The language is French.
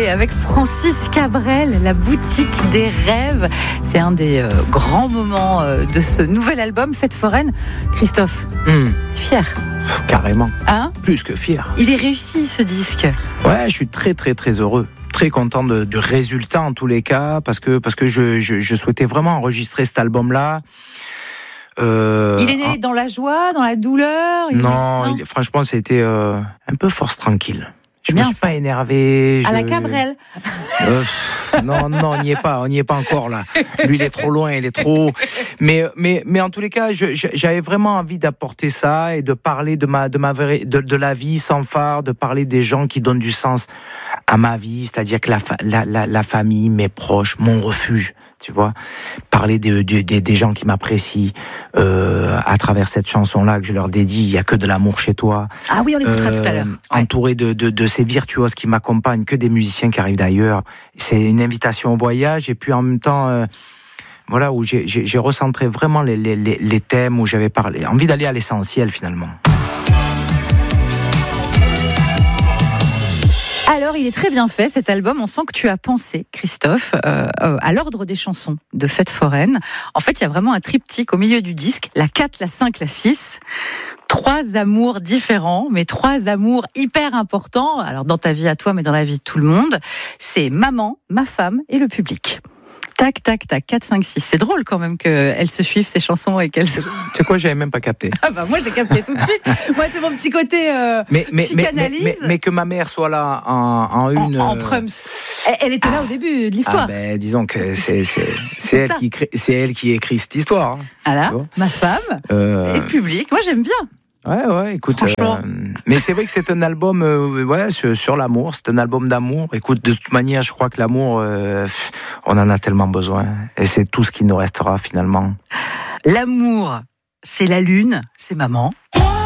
avec Francis Cabrel, la boutique des rêves. C'est un des grands moments de ce nouvel album, Fête foraine. Christophe, fier. Carrément. Hein ? Plus que fier. Il est réussi ce disque. Ouais, je suis très très très heureux. Très content du résultat en tous les cas, parce que je souhaitais vraiment enregistrer cet album-là. Il est né dans la joie, dans la douleur. Franchement, c'était un peu force tranquille. Je Bien me suis pas énervé. À la Cabrel. Non, on n'y est pas encore là. Lui, il est trop loin, il est trop. Mais en tous les cas, j'avais vraiment envie d'apporter ça et de parler de la vie sans phare, de parler des gens qui donnent du sens à ma vie, c'est-à-dire que la famille, mes proches, mon refuge, tu vois. Parler des gens qui m'apprécient à travers cette chanson-là que je leur dédie. Il y a que de l'amour chez toi. Ah oui, on l'écoutera tout à l'heure. Ouais. Entouré de ces virtuoses qui m'accompagnent, que des musiciens qui arrivent d'ailleurs. C'est une invitation au voyage et puis en même temps, voilà, où j'ai recentré vraiment les thèmes, où j'avais envie d'aller à l'essentiel finalement. Alors, il est très bien fait, cet album. On sent que tu as pensé, Christophe, à l'ordre des chansons de Fête foraine. En fait, il y a vraiment un triptyque au milieu du disque, la 4, la 5, la 6. 3 amours différents, mais 3 amours hyper importants. Alors, dans ta vie à toi, mais dans la vie de tout le monde. C'est maman, ma femme et le public. Tac, tac, tac, 4, 5, 6. C'est drôle quand même qu'elles se suivent, ces chansons, et qu'elles se... C'est quoi, j'avais même pas capté. Ah bah moi, j'ai capté tout de suite. Moi, c'est mon petit côté psychanalyse. Mais que ma mère soit là en une... En prums. Elle était là au début de l'histoire. Disons que c'est elle qui écrit cette histoire. Hein, voilà, ma femme et le public. Moi, j'aime bien. Ouais, écoute. Mais c'est vrai que c'est un album sur l'amour. C'est un album d'amour. Écoute, de toute manière, je crois que l'amour, on en a tellement besoin. Et c'est tout ce qui nous restera finalement. L'amour, c'est la lune, c'est maman.